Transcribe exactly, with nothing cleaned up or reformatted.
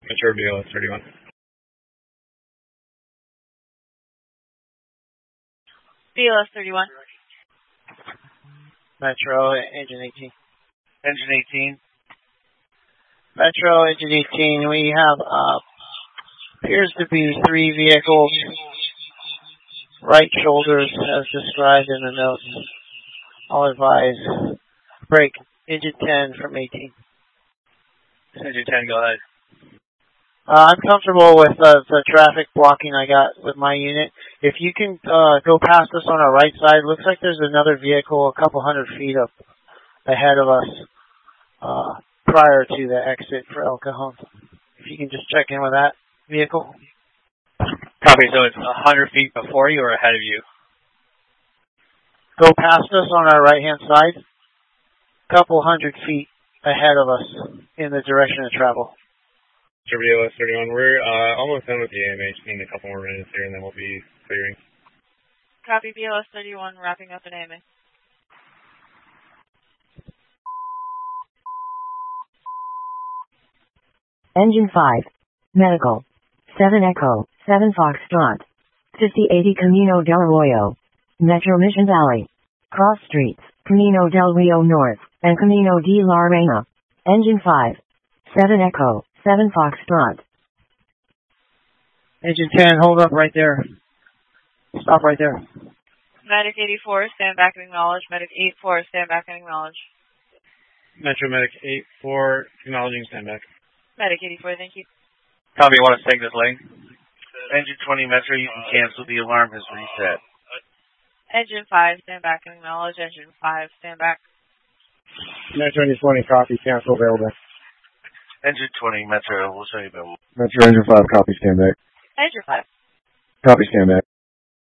Metro B L S thirty-one. B L S thirty-one. Metro, engine eighteen. Engine eighteen. Metro, engine eighteen. We have, uh, appears to be three vehicles. Right shoulders, as described in the notes. I'll advise. Break. Engine ten from eighteen. Engine ten, go ahead. Uh, I'm comfortable with uh, the traffic blocking I got with my unit. If you can uh, go past us on our right side, looks like there's another vehicle a couple hundred feet up ahead of us uh, prior to the exit for El Cajon. If you can just check in with that vehicle. Copy, so it's one hundred feet before you or ahead of you? Go past us on our right-hand side, couple hundred feet ahead of us in the direction of travel. Metro B L S thirty-one, we're uh, almost done with the A M A. Just need a couple more minutes here and then we'll be clearing. Copy, B L S thirty-one, wrapping up an A M A. Engine five. Medical. seven Echo, seven Foxtrot. fifty eighty Camino del Arroyo. Metro Mission Valley. Cross Streets, Camino del Rio North, and Camino de la Reina. Engine five. seven Echo, seven Foxtrot. Engine ten, hold up right there. Stop right there. Medic eighty-four, stand back and acknowledge. Medic eight four, stand back and acknowledge. Metro Medic eight four, acknowledging stand back. Medic eighty-four, thank you. Copy, you want to take this lane? Engine twenty, Metro, you can cancel. The alarm has reset. Engine five, stand back and acknowledge. Engine five, stand back. Metro engine twenty, copy, cancel, available. Engine twenty, Metro, we'll show you available. Metro engine five, copy, stand back. Engine five. Copy, stand back.